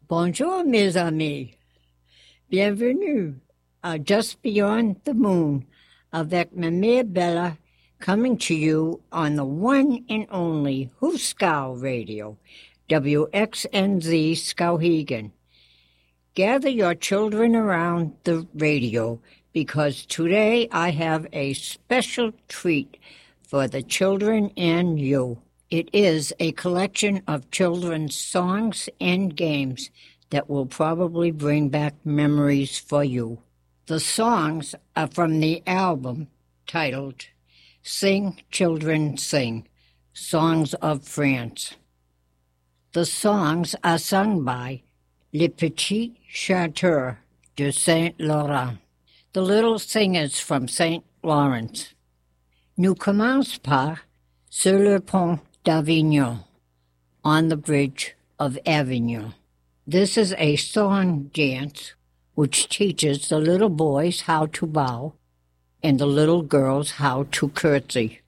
Bonjour, mes amis. Bienvenue à Just Beyond the Moon avec ma mère Bella, coming to you on the one and only Hooskow Radio, WXNZ Skowhegan. Gather your children around the radio because today I have a special treat for the children and you. It is a collection of children's songs and games that will probably bring back memories for you. The songs are from the album titled Sing, Children, Sing, Songs of France. The songs are sung by Les Petits Chanteurs de Saint-Laurent, the Little Singers from St. Lawrence. Nous commençons par Sur le pont d'Avignon, on the bridge of Avignon. This is a song dance which teaches the little boys how to bow and the little girls how to curtsy.